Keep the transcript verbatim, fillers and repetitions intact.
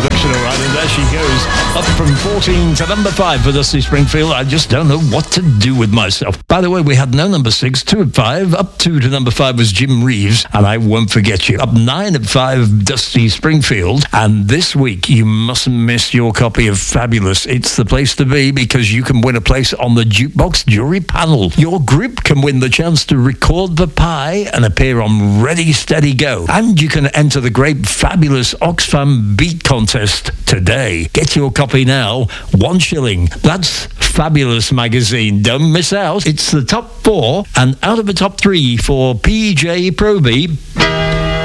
production, all right, and there she goes, up from fourteen to number five for Dusty Springfield. I just don't know what to do with myself. By the way, we had no number six, two at five, up two to number five was Jim Reeves, and I Won't Forget You. Up nine at five, Dusty Springfield, and this week you mustn't miss your copy of Fabulous. It's the place to be because you can win a place on the Jukebox Jury Panel. Your group can win the chance to record the pie and appear on Ready, Steady, Go. And you can enter the great Fabulous Oxfam Beat Contest today. Get your copy now, one shilling. That's Fabulous magazine. Don't miss out. It's the top four, and out of the top three for P J Proby.